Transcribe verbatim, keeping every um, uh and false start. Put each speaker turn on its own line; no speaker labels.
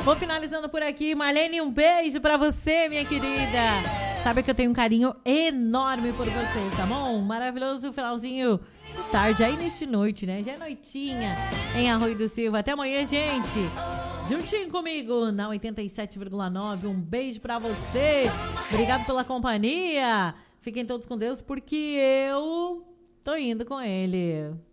Vou finalizando por aqui. Marlene, um beijo pra você, minha querida. Sabe que eu tenho um carinho enorme por você, tá bom? Maravilhoso finalzinho de tarde, aí neste noite, né? Já é noitinha em Arroio do Silva. Até amanhã, gente. Juntinho comigo na oitenta e sete vírgula nove. Um beijo pra você. Obrigado pela companhia. Fiquem todos com Deus, porque eu tô indo com ele.